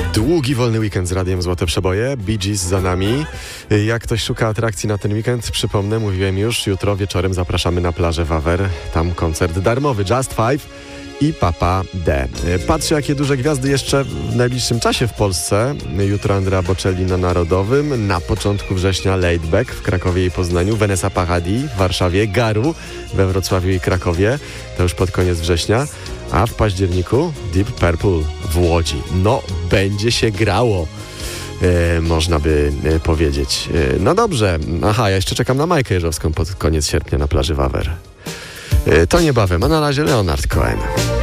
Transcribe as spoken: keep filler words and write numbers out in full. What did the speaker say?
Długi, wolny weekend z Radiem Złote Przeboje. Bee Gees za nami. Jak ktoś szuka atrakcji na ten weekend, przypomnę, mówiłem już, jutro wieczorem zapraszamy na plażę Wawer. Tam koncert darmowy Just Five i Papa D. Patrzę, jakie duże gwiazdy jeszcze w najbliższym czasie w Polsce. Jutro Andrea Bocelli na Narodowym, na początku września Laidback w Krakowie i Poznaniu, Vanessa Paradis w Warszawie, Garu we Wrocławiu i Krakowie, to już pod koniec września, a w październiku Deep Purple w Łodzi. No, będzie się grało. E, można by e, powiedzieć. E, no dobrze, aha, ja jeszcze czekam na Majkę Jeżowską pod koniec sierpnia na plaży Wawer. E, to niebawem, a na razie Leonard Cohen.